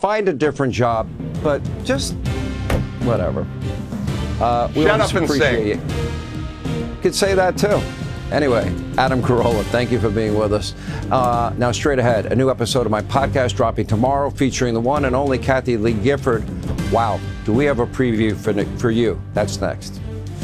find a different job, but just whatever. We Shut up and sing. You could say that too. Anyway, Adam Carolla, thank you for being with us. Now, straight ahead, a new episode of my podcast dropping tomorrow featuring the one and only Kathie Lee Gifford. Wow, do we have a preview for you? That's next.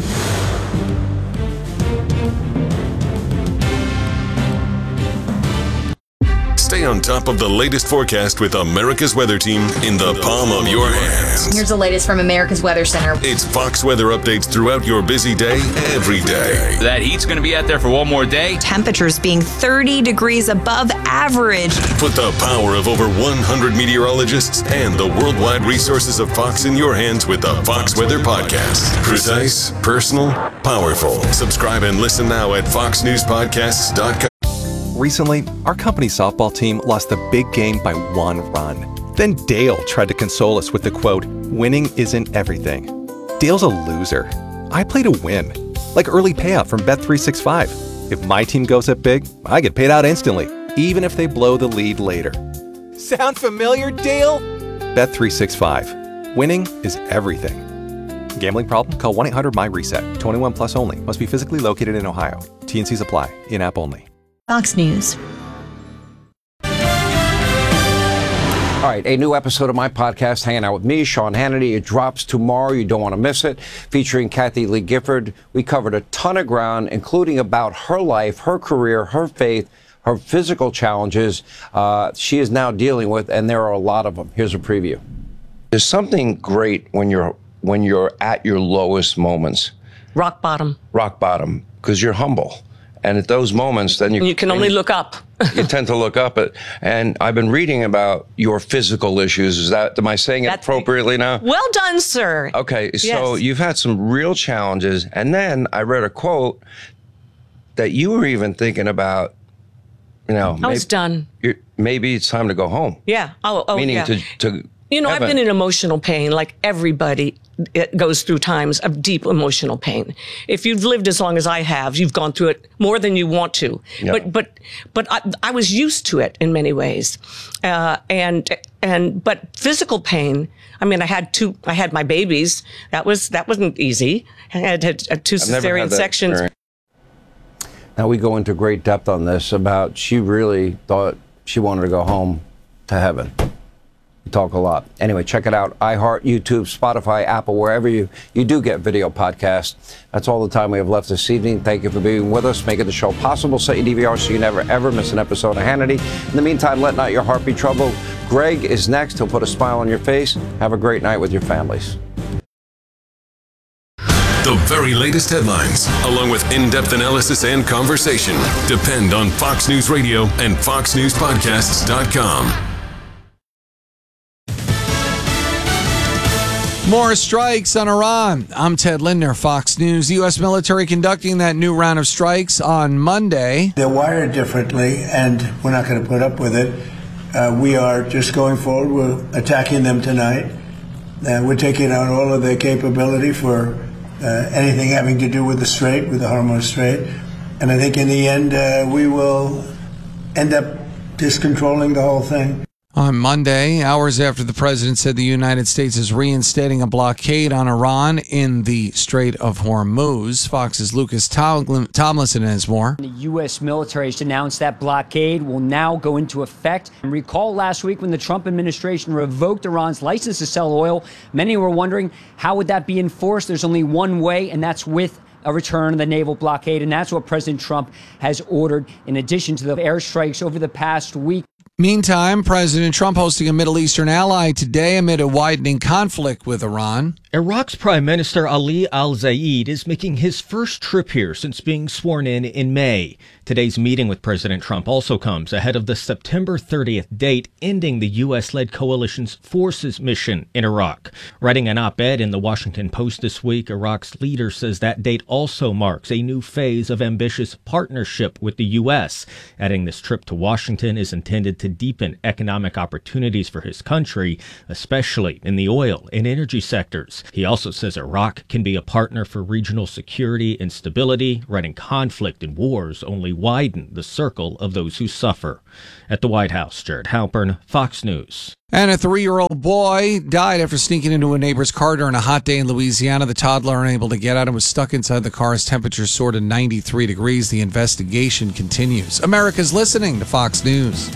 Stay on top of the latest forecast with America's Weather Team in the palm of your hands. Here's the latest from America's Weather Center. It's Fox weather updates throughout your busy day, every day. That heat's going to be out there for one more day. Temperatures being 30 degrees above average. Put the power of over 100 meteorologists and the worldwide resources of Fox in your hands with the Fox Weather Podcast. Precise, personal, powerful. Subscribe and listen now at foxnewspodcasts.com. Recently, our company softball team lost the big game by 1 run. Then Dale tried to console us with the quote, "Winning isn't everything." Dale's a loser. I play to win, like early payout from Bet365. If my team goes up big, I get paid out instantly, even if they blow the lead later. Sound familiar, Dale? Bet365. Winning is everything. Gambling problem? Call 1-800-MY-RESET. 21 plus only. Must be physically located in Ohio. T&Cs apply. In-app only. Fox News. All right, a new episode of my podcast, Hanging Out with Me, Sean Hannity. It drops tomorrow. You don't want to miss it. Featuring Kathie Lee Gifford. We covered a ton of ground, including about her life, her career, her faith, her physical challenges she is now dealing with, and there are a lot of them. Here's a preview. There's something great when you're at your lowest moments. Rock bottom. Rock bottom, because you're humble. And at those moments, then you can only look up. You tend to look up. And I've been reading about your physical issues. Am I saying it appropriately now? Well done, sir. Okay, so you've had some real challenges. And then I read a quote that you were even thinking about, I was done. Maybe it's time to go home. Yeah. Meaning yeah. to I've been in emotional pain like everybody. It goes through times of deep emotional pain. If you've lived as long as I have, you've gone through it more than you want to. Yeah. But I was used to it in many ways, but physical pain. I mean, I had my babies. That wasn't easy. I had 2 cesarean sections. Now we go into great depth on this about she really thought she wanted to go home to heaven. Talk a lot. Anyway, check it out. iHeart, YouTube, Spotify, Apple, wherever you do get video podcasts. That's all the time we have left this evening. Thank you for being with us, making the show possible. Set your DVR so you never, ever miss an episode of Hannity. In the meantime, let not your heart be troubled. Greg is next. He'll put a smile on your face. Have a great night with your families. The very latest headlines, along with in-depth analysis and conversation, depend on Fox News Radio and foxnewspodcasts.com. More strikes on Iran. I'm Ted Lindner, Fox News. The U.S. military conducting that new round of strikes on Monday. They're wired differently, and we're not going to put up with it. We are just going forward. We're attacking them tonight. We're taking out all of their capability for anything having to do with the Strait, with the Hormuz Strait. And I think in the end, we will end up just controlling the whole thing. On Monday, hours after the president said the United States is reinstating a blockade on Iran in the Strait of Hormuz, Fox's Lucas Tomlinson has more. The U.S. military has announced that blockade will now go into effect. And recall last week when the Trump administration revoked Iran's license to sell oil, many were wondering how would that be enforced? There's only one way, and that's with a return of the naval blockade. And that's what President Trump has ordered in addition to the airstrikes over the past week. Meantime, President Trump hosting a Middle Eastern ally today amid a widening conflict with Iran. Iraq's Prime Minister Ali al-Zayed is making his first trip here since being sworn in May. Today's meeting with President Trump also comes ahead of the September 30th date ending the U.S.-led coalition's forces mission in Iraq. Writing an op-ed in the Washington Post this week, Iraq's leader says that date also marks a new phase of ambitious partnership with the U.S., adding this trip to Washington is intended to deepen economic opportunities for his country, especially in the oil and energy sectors. He also says Iraq can be a partner for regional security and stability, writing conflict and wars only widen the circle of those who suffer. At the White House, Jared Halpern, Fox News. And a 3-year-old boy died after sneaking into a neighbor's car during a hot day in Louisiana. The toddler, unable to get out, and was stuck inside the car as temperatures soared to 93 degrees. The investigation continues. America's listening to Fox News.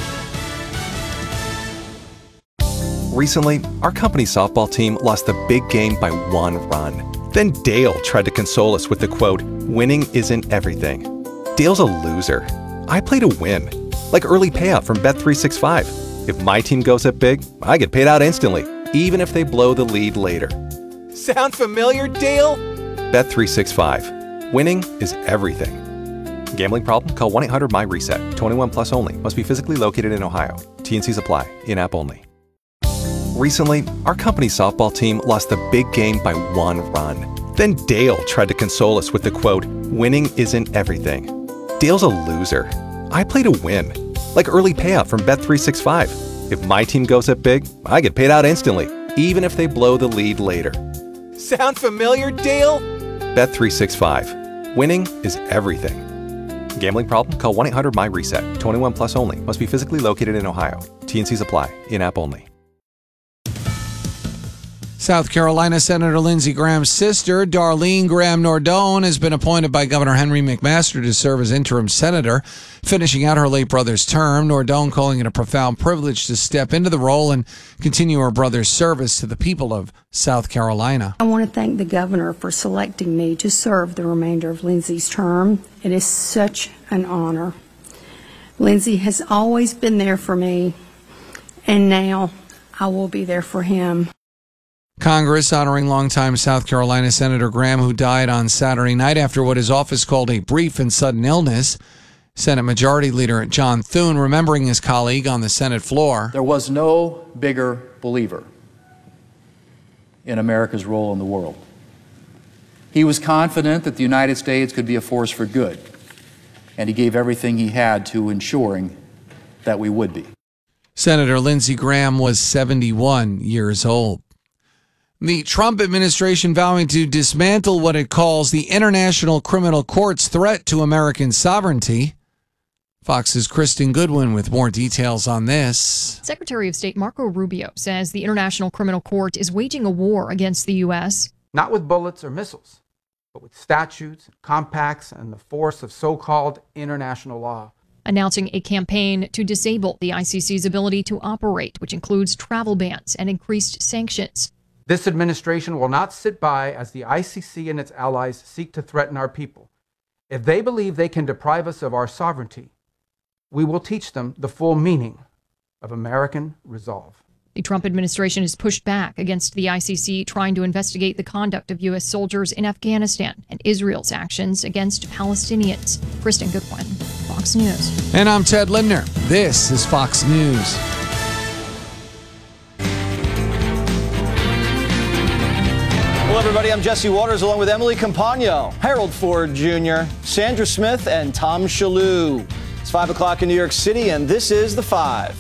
Recently, our company softball team lost the big game by 1 run. Then Dale tried to console us with the quote, "Winning isn't everything." Dale's a loser. I play to win, like early payout from Bet365. If my team goes up big, I get paid out instantly, even if they blow the lead later. Sound familiar, Dale? Bet365. Winning is everything. Gambling problem? Call 1-800-MY-RESET. 21 plus only. Must be physically located in Ohio. T&Cs apply. In-app only. Recently, our company softball team lost the big game by 1 run. Then Dale tried to console us with the quote, "Winning isn't everything." Dale's a loser. I play to win, like early payout from Bet365. If my team goes up big, I get paid out instantly, even if they blow the lead later. Sound familiar, Dale? Bet365. Winning is everything. Gambling problem? Call 1-800-MY-RESET. 21 plus only. Must be physically located in Ohio. T&Cs apply. In-app only. South Carolina Senator Lindsey Graham's sister, Darlene Graham Nordone, has been appointed by Governor Henry McMaster to serve as interim senator, finishing out her late brother's term. Nordone calling it a profound privilege to step into the role and continue her brother's service to the people of South Carolina. I want to thank the governor for selecting me to serve the remainder of Lindsey's term. It is such an honor. Lindsey has always been there for me, and now I will be there for him. Congress honoring longtime South Carolina Senator Graham, who died on Saturday night after what his office called a brief and sudden illness. Senate Majority Leader John Thune remembering his colleague on the Senate floor. There was no bigger believer in America's role in the world. He was confident that the United States could be a force for good, and he gave everything he had to ensuring that we would be. Senator Lindsey Graham was 71 years old. The Trump administration vowing to dismantle what it calls the International Criminal Court's threat to American sovereignty. Fox's Kristen Goodwin with more details on this. Secretary of State Marco Rubio says the International Criminal Court is waging a war against the U.S. Not with bullets or missiles, but with statutes, compacts, and the force of so-called international law. Announcing a campaign to disable the ICC's ability to operate, which includes travel bans and increased sanctions. This administration will not sit by as the ICC and its allies seek to threaten our people. If they believe they can deprive us of our sovereignty, we will teach them the full meaning of American resolve. The Trump administration has pushed back against the ICC trying to investigate the conduct of U.S. soldiers in Afghanistan and Israel's actions against Palestinians. Kristen Goodwin, Fox News. And I'm Ted Lindner. This is Fox News. Hello, everybody. I'm Jesse Waters, along with Emily Campagno, Harold Ford Jr., Sandra Smith, and Tom Shalhoub. It's 5 o'clock in New York City, and this is The Five.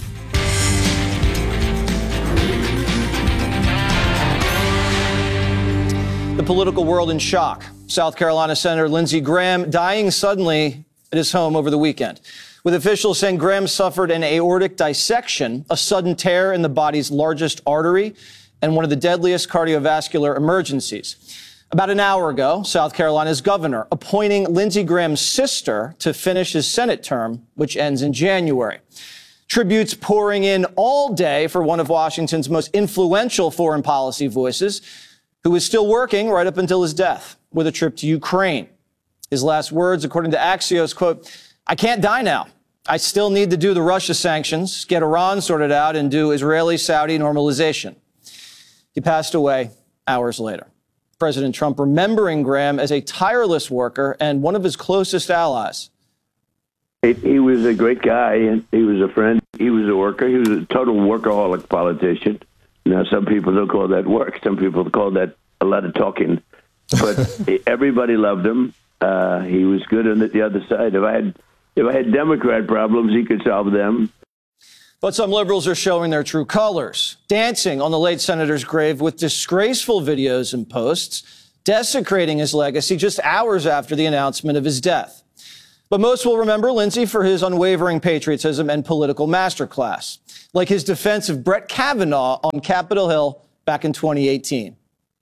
The political world in shock. South Carolina Senator Lindsey Graham dying suddenly at his home over the weekend. With officials saying Graham suffered an aortic dissection, a sudden tear in the body's largest artery, and one of the deadliest cardiovascular emergencies. About an hour ago, South Carolina's governor appointing Lindsey Graham's sister to finish his Senate term, which ends in January. Tributes pouring in all day for one of Washington's most influential foreign policy voices, who is still working right up until his death with a trip to Ukraine. His last words, according to Axios, quote, "I can't die now. I still need to do the Russia sanctions, get Iran sorted out, and do Israeli-Saudi normalization." He passed away hours later. President Trump remembering Graham as a tireless worker and one of his closest allies. He was a great guy, and he was a friend. He was a worker. He was a total workaholic politician. Now, some people don't call that work. Some people call that a lot of talking. But everybody loved him. He was good on the other side. If I had Democrat problems, he could solve them. But some liberals are showing their true colors, dancing on the late senator's grave with disgraceful videos and posts, desecrating his legacy just hours after the announcement of his death. But most will remember Lindsey for his unwavering patriotism and political masterclass, like his defense of Brett Kavanaugh on Capitol Hill back in 2018.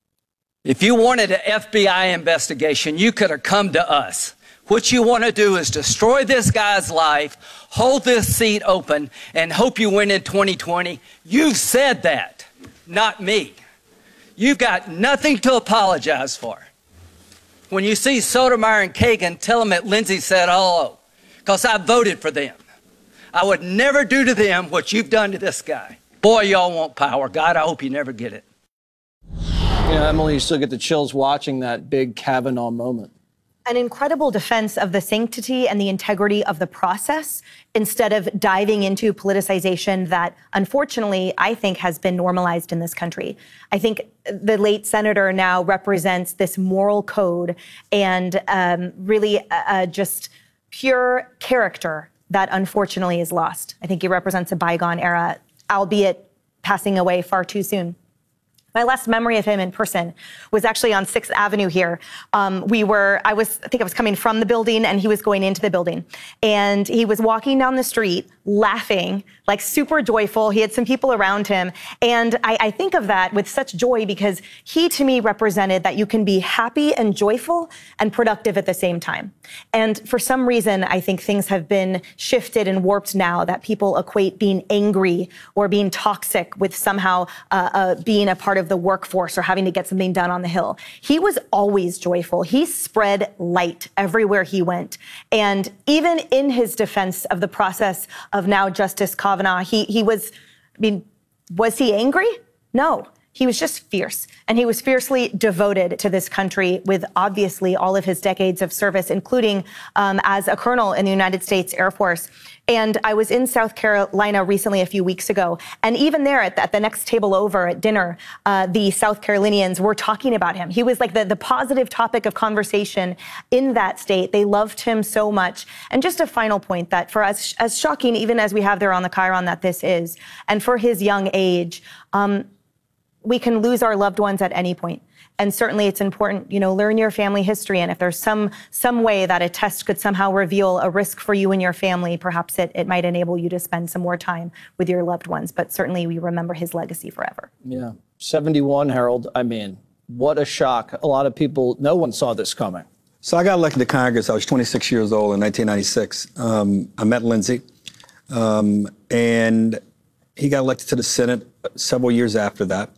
If you wanted an FBI investigation, you could have come to us. What you want to do is destroy this guy's life, hold this seat open, and hope you win in 2020. You've said that, not me. You've got nothing to apologize for. When you see Sotomayor and Kagan, tell them that Lindsey said hello, because I voted for them. I would never do to them what you've done to this guy. Boy, y'all want power. God, I hope you never get it. Yeah, Emily, you still get the chills watching that big Kavanaugh moment. An incredible defense of the sanctity and the integrity of the process instead of diving into politicization that, unfortunately, I think has been normalized in this country. I think the late senator now represents this moral code and really just pure character that, unfortunately, is lost. I think he represents a bygone era, albeit passing away far too soon. My last memory of him in person was actually on 6th Avenue here. I think I was coming from the building and he was going into the building. And he was walking down the street laughing, like super joyful. He had some people around him. And I think of that with such joy because he, to me, represented that you can be happy and joyful and productive at the same time. And for some reason, I think things have been shifted and warped now that people equate being angry or being toxic with somehow being a part of the workforce or having to get something done on the Hill. He was always joyful. He spread light everywhere he went. And even in his defense of the process of now Justice Kavanaugh, he was, was he angry? No. He was just fierce, and he was fiercely devoted to this country with obviously all of his decades of service, including as a colonel in the United States Air Force. And I was in South Carolina recently, a few weeks ago, and even there at the next table over at dinner, the South Carolinians were talking about him. He was like the positive topic of conversation in that state. They loved him so much. And just a final point that for us, as shocking, even as we have there on the Chiron that this is, and for his young age, we can lose our loved ones at any point. And certainly it's important, learn your family history. And if there's some way that a test could somehow reveal a risk for you and your family, perhaps it might enable you to spend some more time with your loved ones. But certainly we remember his legacy forever. Yeah. 71, Harold. I mean, what a shock. A lot of people, no one saw this coming. So I got elected to Congress. I was 26 years old in 1996. I met Lindsey, and he got elected to the Senate several years after that.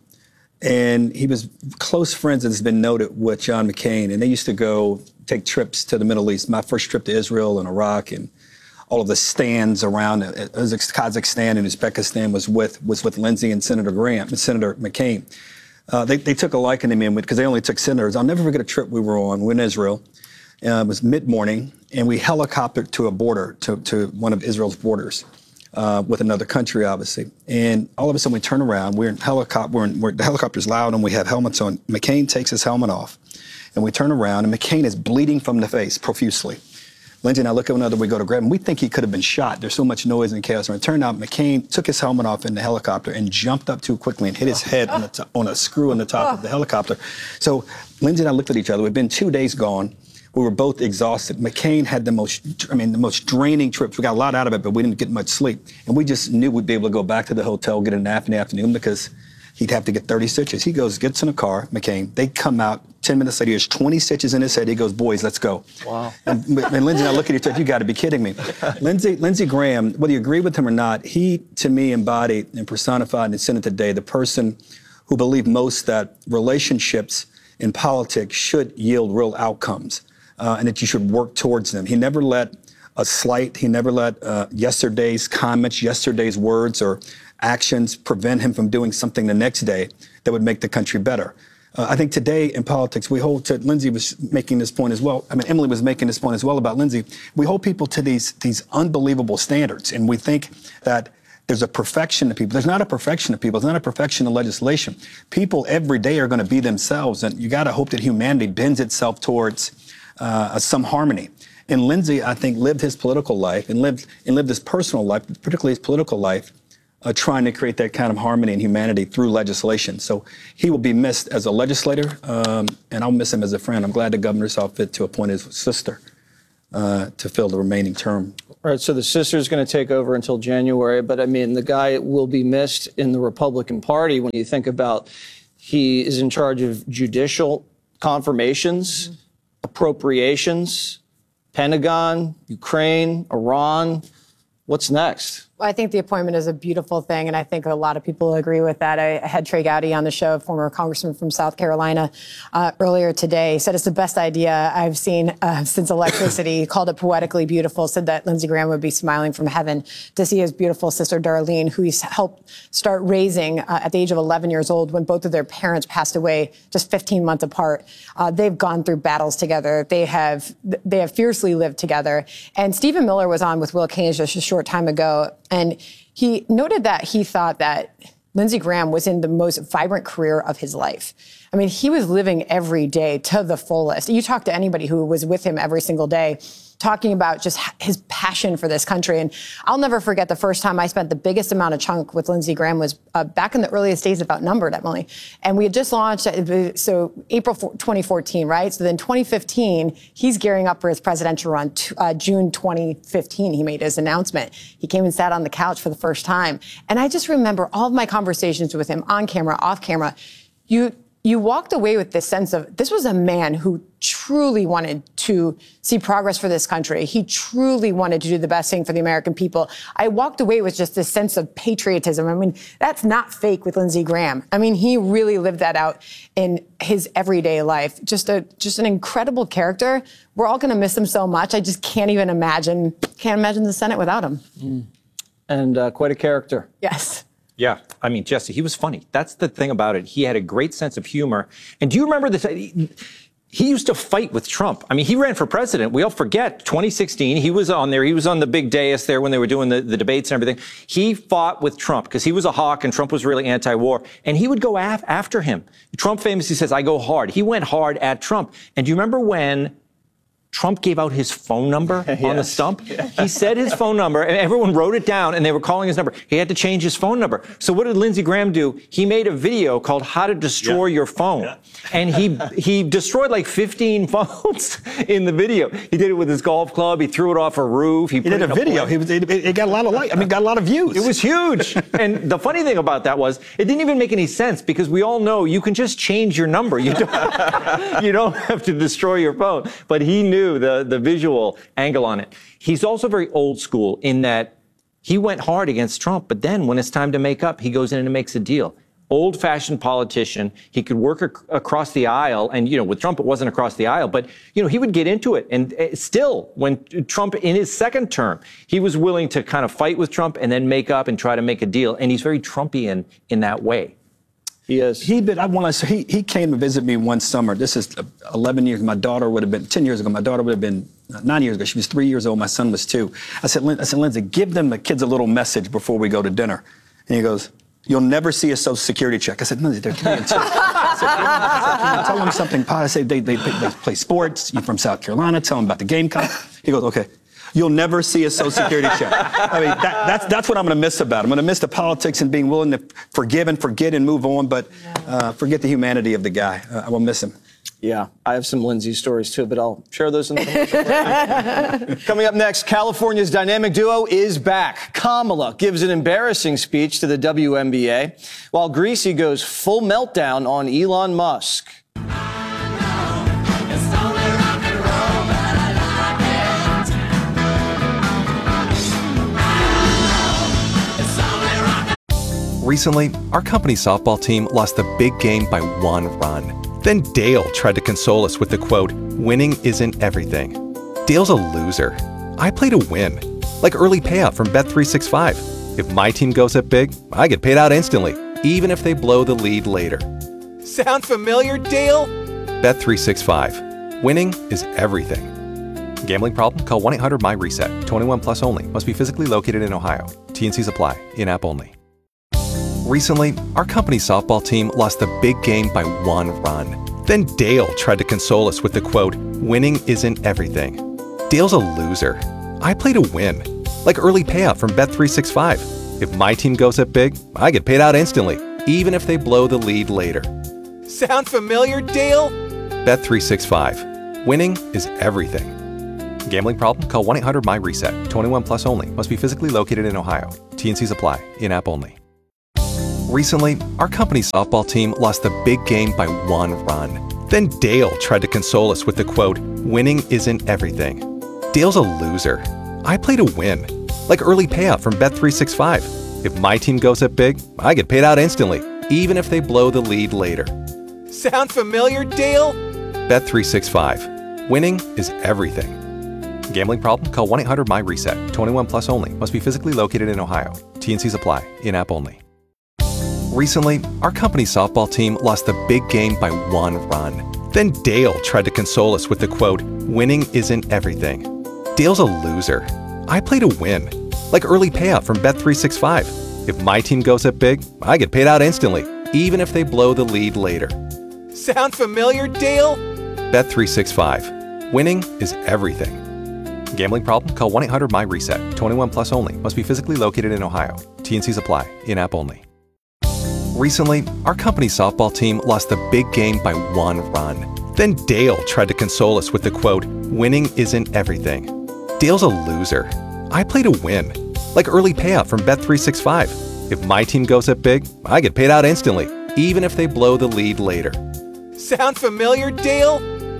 And he was close friends, as has been noted, with John McCain. And they used to go take trips to the Middle East. My first trip to Israel and Iraq and all of the stands around Kazakhstan and Uzbekistan was with Lindsey and Senator McCain. They took a liking to me because they only took senators. I'll never forget a trip we were on. We were in Israel. It was mid-morning, and we helicoptered to a border, to one of Israel's borders. With another country, obviously. And all of a sudden we turn around, we're in helicopter, the helicopter's loud and we have helmets on. McCain takes his helmet off and we turn around and McCain is bleeding from the face profusely. Lindsey and I look at one another, we go to grab him. We think he could have been shot. There's so much noise and chaos. And it turned out McCain took his helmet off in the helicopter and jumped up too quickly and hit his head on a screw on the top of the helicopter. So Lindsey and I looked at each other. We'd been 2 days gone. We were both exhausted. McCain had the most draining trips. We got a lot out of it, but we didn't get much sleep. And we just knew we'd be able to go back to the hotel, get a nap in the afternoon because he'd have to get 30 stitches. He gets in a car, McCain. They come out 10 minutes later. He has 20 stitches in his head. He goes, boys, let's go. Wow. And Lindsey and I look at each other, you got to be kidding me. Lindsey Graham, whether you agree with him or not, he, to me, embodied and personified in the Senate today the person who believed most that relationships in politics should yield real outcomes. And that you should work towards them. He never let a slight, he never let yesterday's comments, yesterday's words or actions prevent him from doing something the next day that would make the country better. I think today in politics, we hold to, Lindsey was making this point as well, Emily was making this point as well about Lindsey, we hold people to these unbelievable standards, and we think that there's a perfection of people. There's not a perfection of people. There's not a perfection of legislation. People every day are going to be themselves, and you got to hope that humanity bends itself towards some harmony. And Lindsey, I think, lived his political life and lived his personal life, particularly his political life, trying to create that kind of harmony and humanity through legislation. So he will be missed as a legislator, and I'll miss him as a friend. I'm glad the governor saw fit to appoint his sister to fill the remaining term. All right, so the sister's going to take over until January, but I mean, the guy will be missed in the Republican Party when you think about he is in charge of judicial confirmations, appropriations, Pentagon, Ukraine, Iran. What's next? I think the appointment is a beautiful thing, and I think a lot of people agree with that. I had Trey Gowdy on the show, former congressman from South Carolina, earlier today. He said it's the best idea I've seen since electricity. He called it poetically beautiful, said that Lindsey Graham would be smiling from heaven to see his beautiful sister, Darlene, who he's helped start raising at the age of 11 years old when both of their parents passed away just 15 months apart. They've gone through battles together. They have fiercely lived together. And Stephen Miller was on with Will Keynes just a short time ago, and he noted that he thought that Lindsey Graham was in the most vibrant career of his life. I mean, he was living every day to the fullest. You talk to anybody who was with him every single day, talking about just his passion for this country. And I'll never forget the first time I spent the biggest amount of chunk with Lindsey Graham was back in the earliest days of Outnumbered, Emily. And we had just launched, so April 2014, right? So then 2015, he's gearing up for his presidential run. June 2015, he made his announcement. He came and sat on the couch for the first time. And I just remember all of my conversations with him on camera, off camera. You walked away with this sense of this was a man who truly wanted to see progress for this country. He truly wanted to do the best thing for the American people. I walked away with just this sense of patriotism. I mean, that's not fake with Lindsey Graham. I mean, he really lived that out in his everyday life. Just an incredible character. We're all going to miss him so much. I just can't imagine the Senate without him. And quite a character. Yes. Yeah, I mean, Jesse, he was funny. That's the thing about it. He had a great sense of humor. And do you remember this? He used to fight with Trump. I mean, he ran for president. We all forget 2016. He was on there. He was on the big dais there when they were doing the debates and everything. He fought with Trump because he was a hawk and Trump was really anti-war. And he would go after him. Trump famously says, I go hard. He went hard at Trump. And do you remember when Trump gave out his phone number on the stump? He said his phone number, and everyone wrote it down, and they were calling his number. He had to change his phone number. So what did Lindsey Graham do? He made a video called How to Destroy Your Phone. Yeah. And he destroyed like 15 phones in the video. He did it with his golf club. He threw it off a roof. He did a video. It got a lot of got a lot of views. It was huge. And the funny thing about that was it didn't even make any sense because we all know you can just change your number. You don't have to destroy your phone. But he knew the visual angle on it. He's also very old school in that he went hard against Trump, but then when it's time to make up, he goes in and makes a deal. Old-fashioned politician. He could work across the aisle, and with Trump it wasn't across the aisle, but he would get into it. And still, when Trump in his second term, he was willing to kind of fight with Trump and then make up and try to make a deal. And he's very Trumpian in that way. He is. He came to visit me one summer. This is 11 years. My daughter would have been 10 years ago. My daughter would have been 9 years ago. She was 3 years old. My son was 2. I said, Lindsey, give the kids a little message before we go to dinner. And he goes, you'll never see a Social Security check. I said, Lindsey, they're 3 and 2. I said, tell them something. I said, they play sports. You're from South Carolina. Tell them about the Gamecock. He goes, okay. You'll never see a Social Security check. I mean, that's what I'm going to miss about him. I'm going to miss the politics and being willing to forgive and forget and move on, but forget the humanity of the guy. I will miss him. Yeah, I have some Lindsey stories too, but I'll share those in the commercial. Coming up next, California's dynamic duo is back. Kamala gives an embarrassing speech to the WNBA, while Greasy goes full meltdown on Elon Musk. Recently, our company softball team lost the big game by 1 run. Then Dale tried to console us with the quote, winning isn't everything. Dale's a loser. I play to win. Like early payout from Bet365. If my team goes up big, I get paid out instantly, even if they blow the lead later. Sound familiar, Dale? Bet365. Winning is everything. Gambling problem? Call 1-800-MY-RESET. 21 plus only. Must be physically located in Ohio. T&Cs apply. In-app only. Recently, our company softball team lost the big game by 1 run. Then Dale tried to console us with the quote, winning isn't everything. Dale's a loser. I play to win. Like early payout from Bet365. If my team goes up big, I get paid out instantly, even if they blow the lead later. Sound familiar, Dale? Bet365. Winning is everything. Gambling problem? Call 1-800-MY-RESET. 21 plus only. Must be physically located in Ohio. T&Cs apply. In-app only. Recently, our company's softball team lost the big game by 1 run. Then Dale tried to console us with the quote, "Winning isn't everything." Dale's a loser. I play to win. Like early payout from Bet365. If my team goes up big, I get paid out instantly, even if they blow the lead later. Sound familiar, Dale? Bet365. Winning is everything. Gambling problem? Call 1-800-MY-RESET. 21 plus only. Must be physically located in Ohio. T&Cs apply. In-app only. Recently, our company's softball team lost the big game by 1 run. Then Dale tried to console us with the quote, "Winning isn't everything." Dale's a loser. I play to win. Like early payout from Bet365. If my team goes up big, I get paid out instantly, even if they blow the lead later. Sound familiar, Dale? Bet365. Winning is everything. Gambling problem? Call 1-800-MY-RESET. 21 plus only. Must be physically located in Ohio. T&Cs apply. In-app only. Recently, our company's softball team lost the big game by 1 run. Then Dale tried to console us with the quote, "Winning isn't everything." Dale's a loser. I play to win. Like early payout from Bet365. If my team goes up big, I get paid out instantly, even if they blow the lead later. Sound familiar, Dale?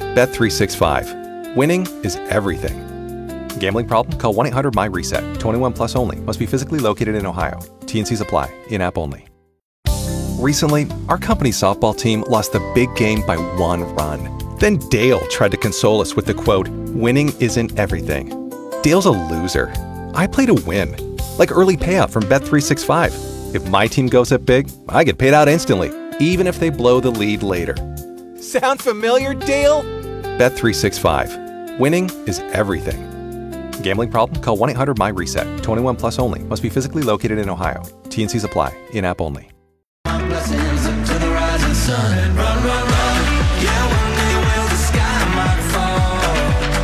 Bet365. Winning is everything. Gambling problem? Call 1-800-MY-RESET. 21 plus only. Must be physically located in Ohio. T&Cs apply. In-app only. Recently, our company's softball team lost the big game by 1 run. Then Dale tried to console us with the quote, "Winning isn't everything." Dale's a loser. I play to win. Like early payout from Bet365. If my team goes up big, I get paid out instantly, even if they blow the lead later. Sound familiar, Dale? Bet365. Winning is everything. Gambling problem? Call 1-800-MY-RESET. 21 plus only. Must be physically located in Ohio. T&Cs apply. In-app only. Blessings up to the rising sun and run, run, run. Yeah, one day will the sky might fall.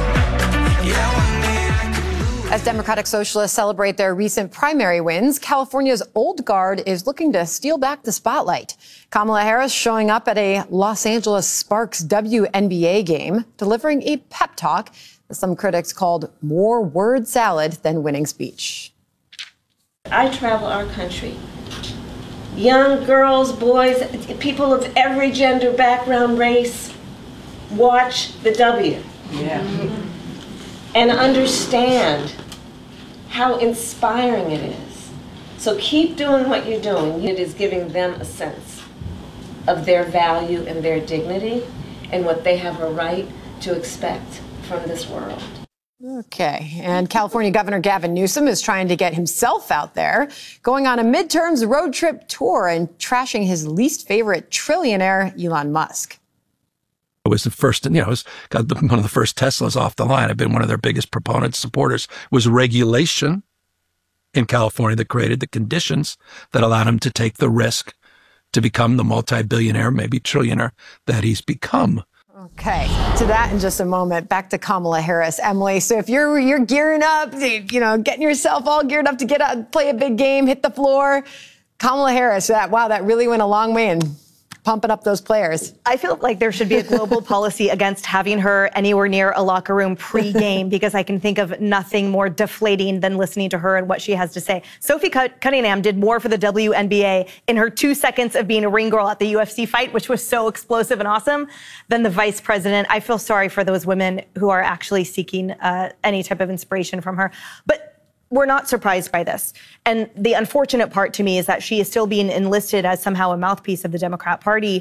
Yeah, one day I could. As Democratic Socialists celebrate their recent primary wins, California's old guard is looking to steal back the spotlight. Kamala Harris showing up at a Los Angeles Sparks WNBA game, delivering a pep talk that some critics called more word salad than winning speech. I travel our country. Young girls, boys, people of every gender, background, race, watch the W. Yeah. And understand how inspiring it is. So keep doing what you're doing. It is giving them a sense of their value and their dignity and what they have a right to expect from this world. Okay, and California Governor Gavin Newsom is trying to get himself out there, going on a midterms road trip tour and trashing his least favorite trillionaire, Elon Musk. It was the first, it was one of the first Teslas off the line. I've been one of their biggest proponents, supporters. Was regulation in California that created the conditions that allowed him to take the risk to become the multi-billionaire, maybe trillionaire that he's become. Okay, to that in just a moment. Back to Kamala Harris. Emily, so if you're gearing up, getting yourself all geared up to get out, play a big game, hit the floor, Kamala Harris, that really went a long way in pumping up those players. I feel like there should be a global policy against having her anywhere near a locker room pre-game because I can think of nothing more deflating than listening to her and what she has to say. Sophie Cunningham did more for the WNBA in her 2 seconds of being a ring girl at the UFC fight, which was so explosive and awesome, than the vice president. I feel sorry for those women who are actually seeking any type of inspiration from her. But we're not surprised by this. And the unfortunate part to me is that she is still being enlisted as somehow a mouthpiece of the Democrat Party,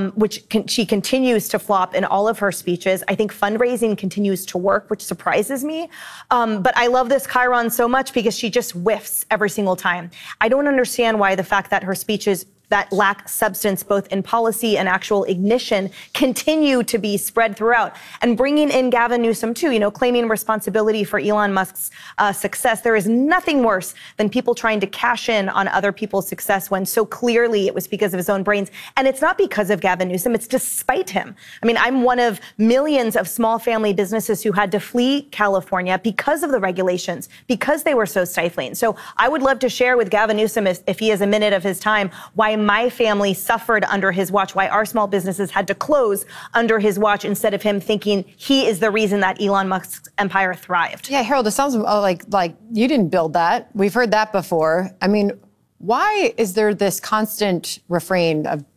she continues to flop in all of her speeches. I think fundraising continues to work, which surprises me. But I love this Chiron so much because she just whiffs every single time. I don't understand why the fact that her speeches that lack substance both in policy and actual ignition continue to be spread throughout. And bringing in Gavin Newsom too, claiming responsibility for Elon Musk's success. There is nothing worse than people trying to cash in on other people's success when so clearly it was because of his own brains. And it's not because of Gavin Newsom, it's despite him. I mean, I'm one of millions of small family businesses who had to flee California because of the regulations, because they were so stifling. So I would love to share with Gavin Newsom, if he has a minute of his time, why my family suffered under his watch, why our small businesses had to close under his watch, instead of him thinking he is the reason that Elon Musk's empire thrived. Yeah, Harold, it sounds like you didn't build that. We've heard that before. I mean, why is there this constant refrain of